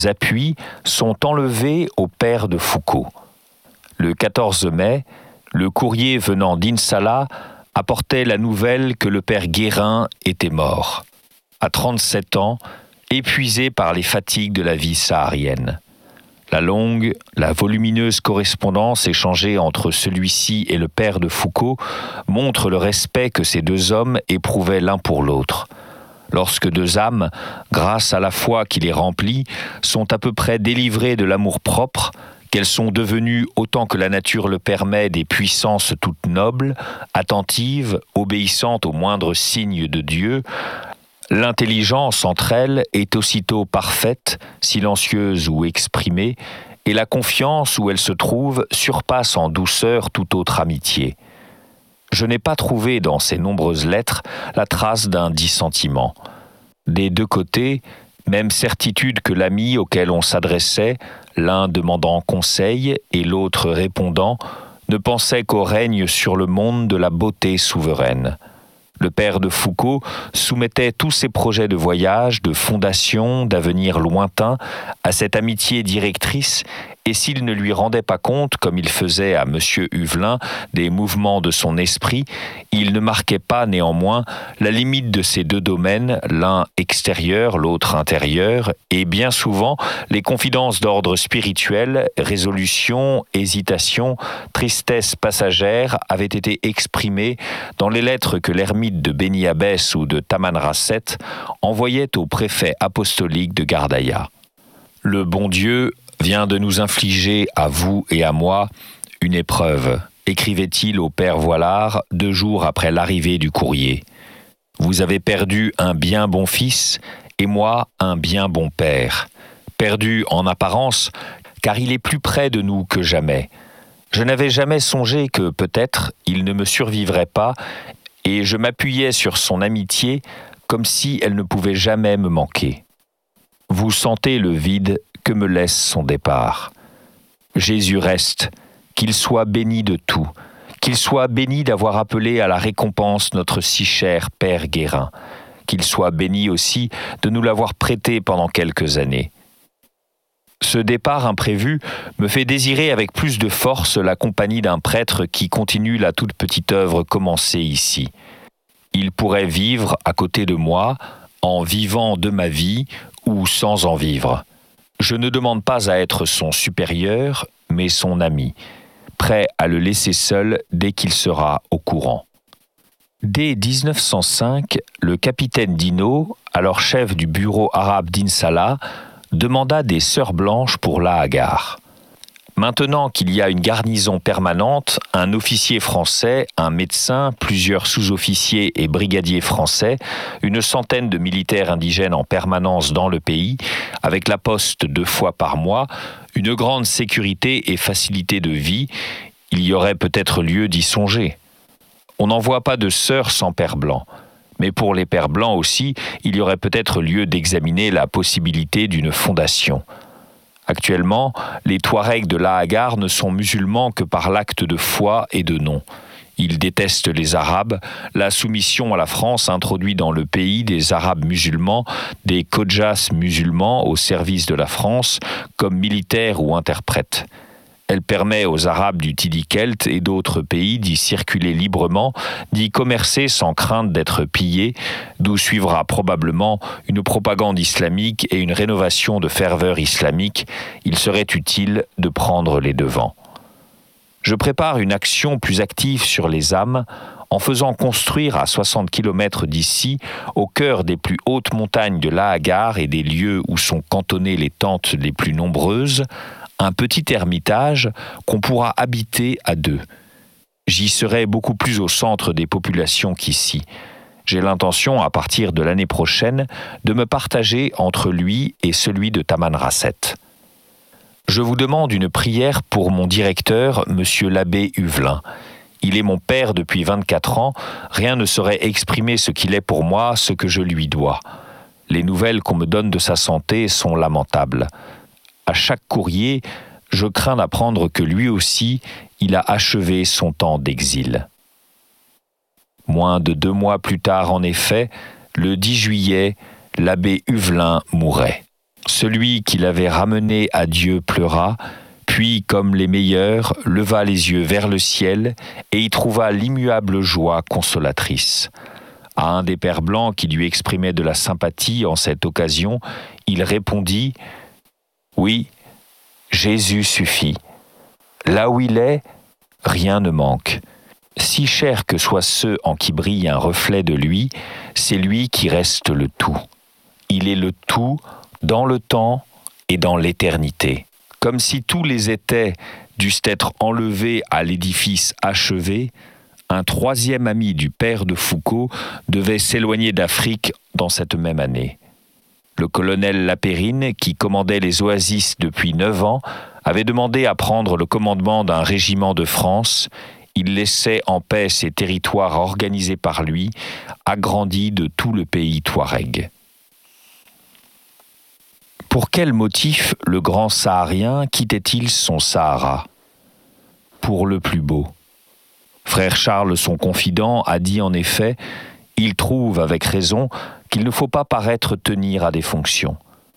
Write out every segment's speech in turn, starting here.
appuis sont enlevés au père de Foucault. Le 14 mai, le courrier venant d'Insallah apportait la nouvelle que le père Guérin était mort, à 37 ans, épuisé par les fatigues de la vie saharienne. La longue, la volumineuse correspondance échangée entre celui-ci et le père de Foucault montre le respect que ces deux hommes éprouvaient l'un pour l'autre. Lorsque deux âmes, grâce à la foi qui les remplit, sont à peu près délivrées de l'amour-propre, qu'elles sont devenues, autant que la nature le permet, des puissances toutes nobles, attentives, obéissantes aux moindres signes de Dieu, l'intelligence entre elles est aussitôt parfaite, silencieuse ou exprimée, et la confiance où elle se trouve surpasse en douceur toute autre amitié. Je n'ai pas trouvé dans ces nombreuses lettres la trace d'un dissentiment. Des deux côtés, même certitude que l'ami auquel on s'adressait, l'un demandant conseil et l'autre répondant, ne pensait qu'au règne sur le monde de la beauté souveraine. Le père de Foucault soumettait tous ses projets de voyage, de fondation, d'avenir lointain à cette amitié directrice, et s'il ne lui rendait pas compte, comme il faisait à M. Huvelin, des mouvements de son esprit, il ne marquait pas néanmoins la limite de ces deux domaines, l'un extérieur, l'autre intérieur, et bien souvent les confidences d'ordre spirituel, résolution, hésitation, tristesse passagère avaient été exprimées dans les lettres que l'ermite de Beni Abbès ou de Tamanrasset envoyait au préfet apostolique de Gardaïa. Le bon Dieu vient de nous infliger, à vous et à moi, une épreuve, écrivait-il au père Voilard 2 jours après l'arrivée du courrier. Vous avez perdu un bien bon fils et moi un bien bon père. Perdu en apparence, car il est plus près de nous que jamais. Je n'avais jamais songé que, peut-être, il ne me survivrait pas, et je m'appuyais sur son amitié comme si elle ne pouvait jamais me manquer. Vous sentez le vide que me laisse son départ. Jésus reste, qu'il soit béni de tout, qu'il soit béni d'avoir appelé à la récompense notre si cher Père Guérin, qu'il soit béni aussi de nous l'avoir prêté pendant quelques années. Ce départ imprévu me fait désirer avec plus de force la compagnie d'un prêtre qui continue la toute petite œuvre commencée ici. Il pourrait vivre à côté de moi, en vivant de ma vie ou sans en vivre. Je ne demande pas à être son supérieur, mais son ami, prêt à le laisser seul dès qu'il sera au courant. Dès 1905, le capitaine Dino, alors chef du bureau arabe d'Insallah, demanda des sœurs blanches pour la Hagar. Maintenant qu'il y a une garnison permanente, un officier français, un médecin, plusieurs sous-officiers et brigadiers français, une centaine de militaires indigènes en permanence dans le pays, avec la poste 2 fois par mois, une grande sécurité et facilité de vie, il y aurait peut-être lieu d'y songer. On n'envoie pas de sœurs sans père blanc. Mais pour les pères blancs aussi, il y aurait peut-être lieu d'examiner la possibilité d'une fondation. Actuellement, les Touaregs de la Hagar ne sont musulmans que par l'acte de foi et de nom. Ils détestent les Arabes, la soumission à la France introduit dans le pays des Arabes musulmans, des Kodjas musulmans au service de la France, comme militaires ou interprètes. Elle permet aux Arabes du Tidikelt et d'autres pays d'y circuler librement, d'y commercer sans crainte d'être pillés, d'où suivra probablement une propagande islamique et une rénovation de ferveur islamique. Il serait utile de prendre les devants. Je prépare une action plus active sur les âmes en faisant construire à 60 km d'ici, au cœur des plus hautes montagnes de la Hagar et des lieux où sont cantonnées les tentes les plus nombreuses, un petit ermitage qu'on pourra habiter à 2. J'y serai beaucoup plus au centre des populations qu'ici. J'ai l'intention, à partir de l'année prochaine, de me partager entre lui et celui de Tamanrasset. Je vous demande une prière pour mon directeur, monsieur l'abbé Huvelin. Il est mon père depuis 24 ans, rien ne saurait exprimer ce qu'il est pour moi, ce que je lui dois. Les nouvelles qu'on me donne de sa santé sont lamentables. À chaque courrier, je crains d'apprendre que lui aussi, il a achevé son temps d'exil. Moins de 2 mois plus tard, en effet, le 10 juillet, l'abbé Huvelin mourait. Celui qui l'avait ramené à Dieu pleura, puis, comme les meilleurs, leva les yeux vers le ciel et y trouva l'immuable joie consolatrice. À un des pères blancs qui lui exprimait de la sympathie en cette occasion, il répondit « Oui, Jésus suffit. Là où il est, rien ne manque. Si chers que soient ceux en qui brille un reflet de lui, c'est lui qui reste le tout. Il est le tout dans le temps et dans l'éternité. Comme si tous les étais dussent être enlevés à l'édifice achevé, un troisième ami du père de Foucault devait s'éloigner d'Afrique dans cette même année. Le colonel Lapérine, qui commandait les oasis depuis 9 ans, avait demandé à prendre le commandement d'un régiment de France. Il laissait en paix ces territoires organisés par lui, agrandis de tout le pays touareg. Pour quel motif le grand saharien quittait-il son Sahara ? Pour le plus beau. Frère Charles, son confident, a dit en effet « Il trouve avec raison qu'il ne faut pas paraître tenir à des fonctions.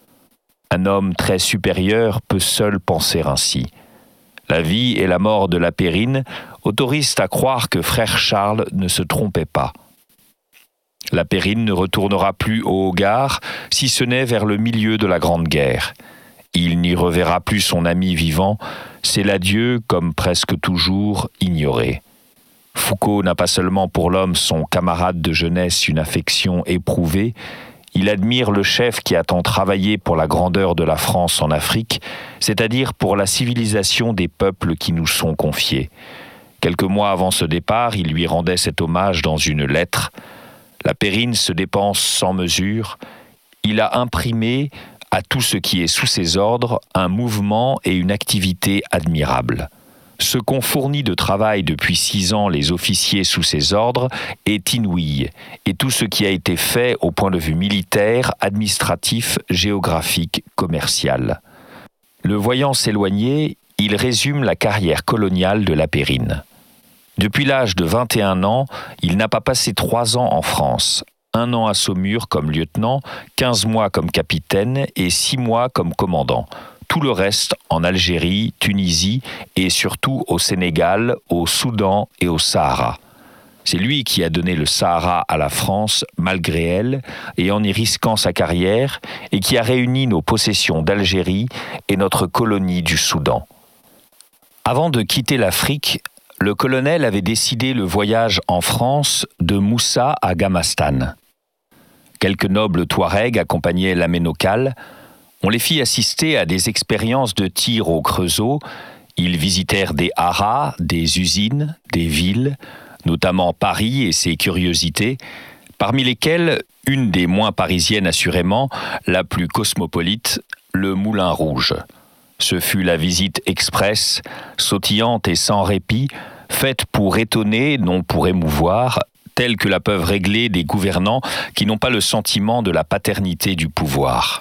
Un homme très supérieur peut seul penser ainsi. La vie et la mort de Lapérine autorisent à croire que frère Charles ne se trompait pas. Lapérine ne retournera plus au Hogar, si ce n'est vers le milieu de la Grande Guerre. Il n'y reverra plus son ami vivant, c'est l'adieu, comme presque toujours, ignoré. Foucault n'a pas seulement pour l'homme son camarade de jeunesse une affection éprouvée, il admire le chef qui a tant travaillé pour la grandeur de la France en Afrique, c'est-à-dire pour la civilisation des peuples qui nous sont confiés. Quelques mois avant ce départ, il lui rendait cet hommage dans une lettre. Lapérine se dépense sans mesure. Il a imprimé à tout ce qui est sous ses ordres un mouvement et une activité admirables. Ce qu'ont fourni de travail depuis 6 ans les officiers sous ses ordres est inouï, et tout ce qui a été fait au point de vue militaire, administratif, géographique, commercial. Le voyant s'éloigner, il résume la carrière coloniale de Lapérine. Depuis l'âge de 21 ans, il n'a pas passé 3 ans en France, 1 an à Saumur comme lieutenant, 15 mois comme capitaine et 6 mois comme commandant. Tout le reste en Algérie, Tunisie et surtout au Sénégal, au Soudan et au Sahara. C'est lui qui a donné le Sahara à la France malgré elle et en y risquant sa carrière et qui a réuni nos possessions d'Algérie et notre colonie du Soudan. Avant de quitter l'Afrique, le colonel avait décidé le voyage en France de Moussa à Gamastan. Quelques nobles Touaregs accompagnaient l'Aménokal. On les fit assister à des expériences de tir au creusot. Ils visitèrent des haras, des usines, des villes, notamment Paris et ses curiosités, parmi lesquelles une des moins parisiennes assurément, la plus cosmopolite, le Moulin Rouge. Ce fut la visite express, sautillante et sans répit, faite pour étonner, non pour émouvoir, telle que la peuvent régler des gouvernants qui n'ont pas le sentiment de la paternité du pouvoir.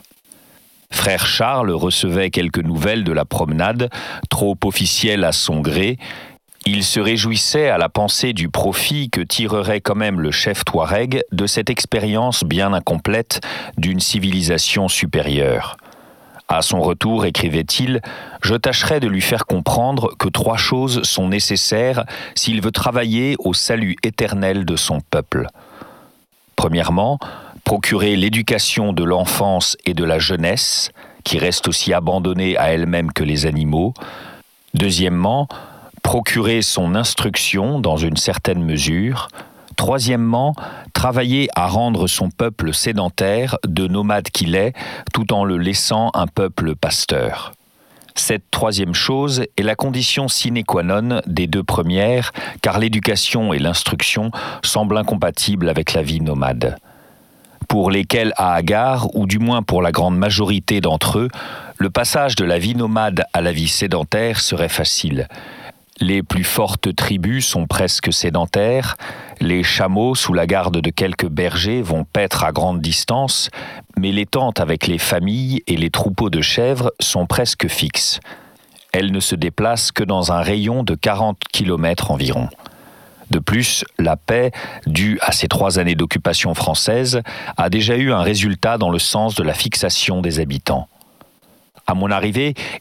Frère Charles recevait quelques nouvelles de la promenade, trop officielle à son gré. Il se réjouissait à la pensée du profit que tirerait quand même le chef Touareg de cette expérience bien incomplète d'une civilisation supérieure. À son retour, écrivait-il, « Je tâcherai de lui faire comprendre que 3 choses sont nécessaires s'il veut travailler au salut éternel de son peuple. Premièrement, procurer l'éducation de l'enfance et de la jeunesse, qui reste aussi abandonnée à elle-même que les animaux. Deuxièmement, procurer son instruction dans une certaine mesure. Troisièmement, travailler à rendre son peuple sédentaire, de nomade qu'il est, tout en le laissant un peuple pasteur. Cette troisième chose est la condition sine qua non des 2 premières, car l'éducation et l'instruction semblent incompatibles avec la vie nomade. Pour lesquels à Agar, ou du moins pour la grande majorité d'entre eux, le passage de la vie nomade à la vie sédentaire serait facile. Les plus fortes tribus sont presque sédentaires, les chameaux sous la garde de quelques bergers vont paître à grande distance, mais les tentes avec les familles et les troupeaux de chèvres sont presque fixes. Elles ne se déplacent que dans un rayon de 40 km environ. De plus, la paix, due à ces 3 années d'occupation française, a déjà eu un résultat dans le sens de la fixation des habitants. À mon arrivée,